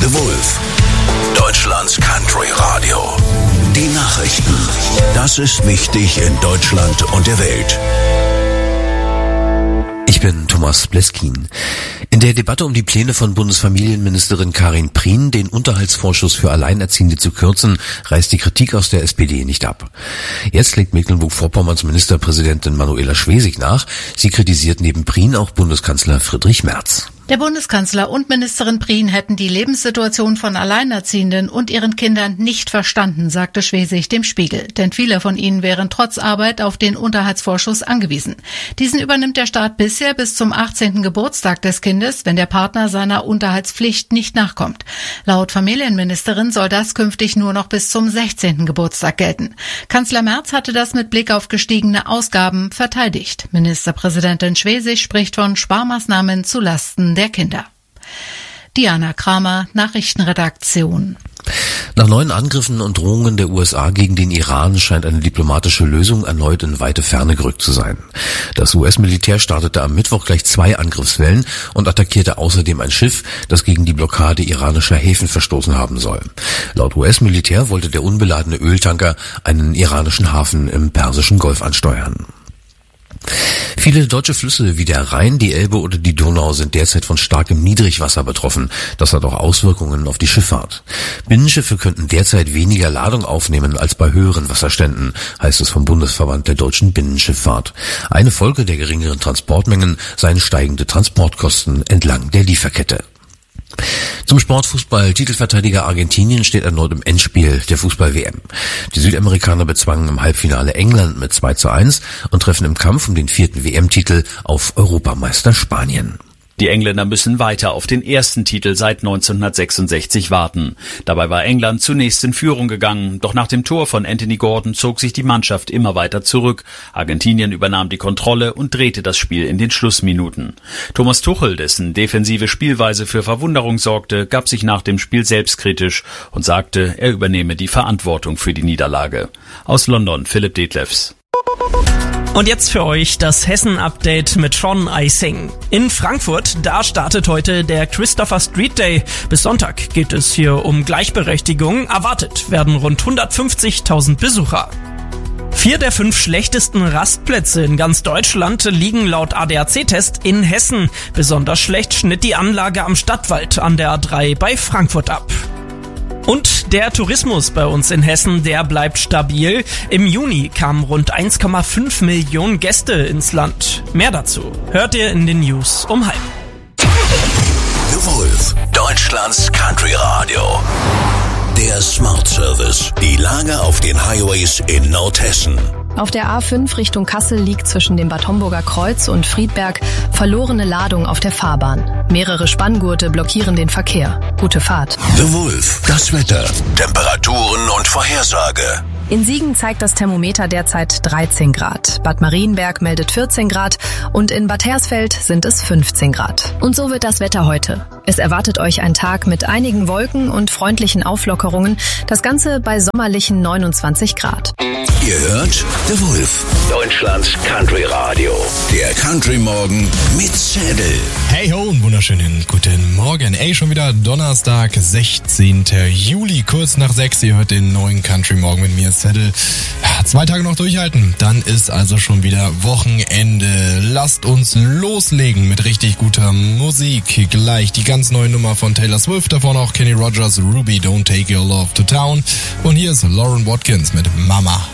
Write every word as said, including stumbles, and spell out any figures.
The Wolf, Deutschlands Country Radio. Die Nachrichten. Das ist wichtig in Deutschland und der Welt. Ich bin Thomas Bleskin. In der Debatte um die Pläne von Bundesfamilienministerin Karin Prien, den Unterhaltsvorschuss für Alleinerziehende zu kürzen, reißt die Kritik aus der S P D nicht ab. Jetzt legt Mecklenburg-Vorpommerns Ministerpräsidentin Manuela Schwesig nach. Sie kritisiert neben Prien auch Bundeskanzler Friedrich Merz. Der Bundeskanzler und Ministerin Prien hätten die Lebenssituation von Alleinerziehenden und ihren Kindern nicht verstanden, sagte Schwesig dem Spiegel. Denn viele von ihnen wären trotz Arbeit auf den Unterhaltsvorschuss angewiesen. Diesen übernimmt der Staat bisher bis zum achtzehnten Geburtstag des Kindes, wenn der Partner seiner Unterhaltspflicht nicht nachkommt. Laut Familienministerin soll das künftig nur noch bis zum sechzehnten Geburtstag gelten. Kanzler Merz hatte das mit Blick auf gestiegene Ausgaben verteidigt. Ministerpräsidentin Schwesig spricht von Sparmaßnahmen zulasten der Kinder. Diana Kramer, Nachrichtenredaktion. Nach neuen Angriffen und Drohungen der U S A gegen den Iran scheint eine diplomatische Lösung erneut in weite Ferne gerückt zu sein. Das U S-Militär startete am Mittwoch gleich zwei Angriffswellen und attackierte außerdem ein Schiff, das gegen die Blockade iranischer Häfen verstoßen haben soll. Laut U S-Militär wollte der unbeladene Öltanker einen iranischen Hafen im Persischen Golf ansteuern. Viele deutsche Flüsse wie der Rhein, die Elbe oder die Donau sind derzeit von starkem Niedrigwasser betroffen. Das hat auch Auswirkungen auf die Schifffahrt. Binnenschiffe könnten derzeit weniger Ladung aufnehmen als bei höheren Wasserständen, heißt es vom Bundesverband der deutschen Binnenschifffahrt. Eine Folge der geringeren Transportmengen seien steigende Transportkosten entlang der Lieferkette. Zum Sportfußball. Titelverteidiger Argentinien steht erneut im Endspiel der Fußball-W M. Die Südamerikaner bezwangen im Halbfinale England mit zwei zu eins und treffen im Kampf um den vierten W M-Titel auf Europameister Spanien. Die Engländer müssen weiter auf den ersten Titel seit neunzehnhundertsechsundsechzig warten. Dabei war England zunächst in Führung gegangen, doch nach dem Tor von Anthony Gordon zog sich die Mannschaft immer weiter zurück. Argentinien übernahm die Kontrolle und drehte das Spiel in den Schlussminuten. Thomas Tuchel, dessen defensive Spielweise für Verwunderung sorgte, gab sich nach dem Spiel selbstkritisch und sagte, er übernehme die Verantwortung für die Niederlage. Aus London, Philipp Detlefs. Und jetzt für euch das Hessen-Update mit Sean Eising. In Frankfurt, da startet heute der Christopher Street Day. Bis Sonntag geht es hier um Gleichberechtigung. Erwartet werden rund hundertfünfzigtausend Besucher. Vier der fünf schlechtesten Rastplätze in ganz Deutschland liegen laut A D A C-Test in Hessen. Besonders schlecht schnitt die Anlage am Stadtwald an der A drei bei Frankfurt ab. Und der Tourismus bei uns in Hessen, der bleibt stabil. Im Juni kamen rund eins Komma fünf Millionen Gäste ins Land. Mehr dazu hört ihr in den News um halb. The Wolf, Deutschlands Country Radio. Der Smart Service. Die Lage auf den Highways in Nordhessen. Auf der A fünf Richtung Kassel liegt zwischen dem Bad Homburger Kreuz und Friedberg verlorene Ladung auf der Fahrbahn. Mehrere Spanngurte blockieren den Verkehr. Gute Fahrt. The Wolf, das Wetter, Temperaturen und Vorhersage. In Siegen zeigt das Thermometer derzeit dreizehn Grad. Bad Marienberg meldet vierzehn Grad und in Bad Hersfeld sind es fünfzehn Grad. Und so wird das Wetter heute. Es erwartet euch ein Tag mit einigen Wolken und freundlichen Auflockerungen. Das Ganze bei sommerlichen neunundzwanzig Grad. Ihr hört The Wolf, Deutschlands Country Radio. Der Country Morgen mit Zettel. Hey ho und wunderschönen guten Morgen. Ey, schon wieder Donnerstag, sechzehnten Juli, kurz nach sechs. Ihr hört den neuen Country Morgen mit mir, Zettel. Ja, zwei Tage noch durchhalten, dann ist also schon wieder Wochenende. Lasst uns loslegen mit richtig guter Musik. Gleich die ganz neue Nummer von Taylor Swift, davon auch Kenny Rogers, Ruby, Don't Take Your Love to Town. Und hier ist Lauren Watkins mit Mama.